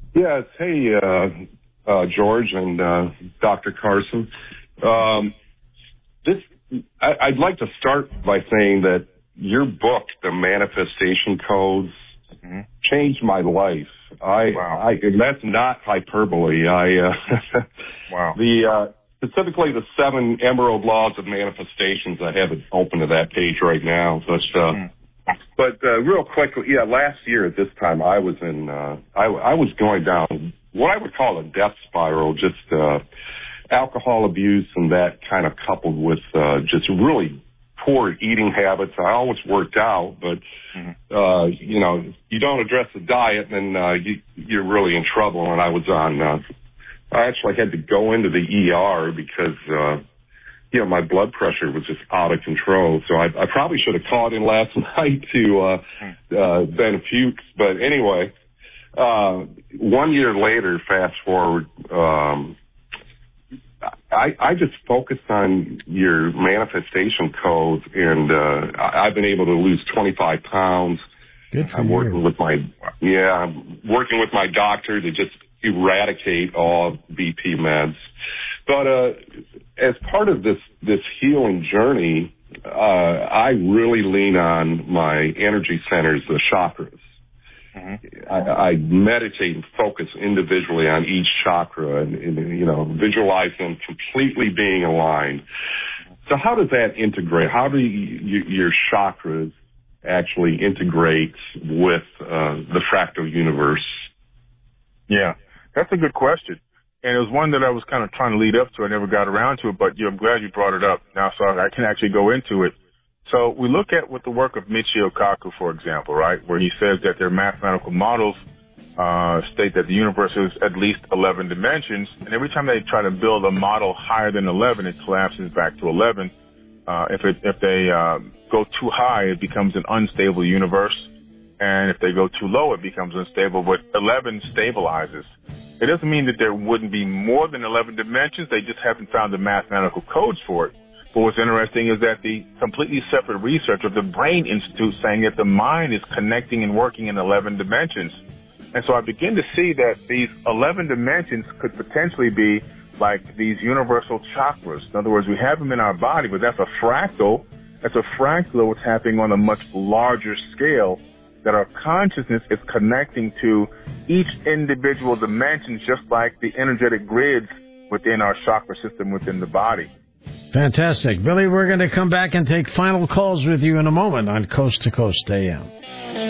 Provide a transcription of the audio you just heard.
Yes. Hey, George and Dr. Carson. I'd like to start by saying that your book, The Manifestation Codes, changed my life. And that's not hyperbole. Wow. Specifically the 7 Emerald Laws of Manifestations. I have it open to that page right now. But real quickly, last year at this time, I was I was going down what I would call a death spiral, just alcohol abuse and that kind of coupled with just really poor eating habits. I always worked out, but, you don't address the diet, and you're really in trouble. And I was I actually had to go into the ER because, my blood pressure was just out of control. So I probably should have called in last night to Ben Fuchs. But anyway, 1 year later, fast forward, I just focused on your manifestation codes, and I've been able to lose 25 pounds. Good for I'm you. working with my doctor to just eradicate all BP meds. But as part of this healing journey, I really lean on my energy centers, the chakras. I meditate and focus individually on each chakra and visualize them completely being aligned. So how does that integrate? How do your chakras actually integrate with the fractal universe? Yeah, that's a good question. And it was one that I was kind of trying to lead up to. I never got around to it, but I'm glad you brought it up now so I can actually go into it. So we look at with the work of Michio Kaku, for example, right, where he says that their mathematical models state that the universe is at least 11 dimensions, and every time they try to build a model higher than 11, it collapses back to 11. If they go too high, it becomes an unstable universe, and if they go too low, it becomes unstable, but 11 stabilizes. It doesn't mean that there wouldn't be more than 11 dimensions. They just haven't found the mathematical codes for it. But what's interesting is that the completely separate research of the Brain Institute saying that the mind is connecting and working in 11 dimensions. And so I begin to see that these 11 dimensions could potentially be like these universal chakras. In other words, we have them in our body, but that's a fractal. That's a fractal of what's happening on a much larger scale, that our consciousness is connecting to each individual dimension, just like the energetic grids within our chakra system within the body. Fantastic. Billy, we're going to come back and take final calls with you in a moment on Coast to Coast AM.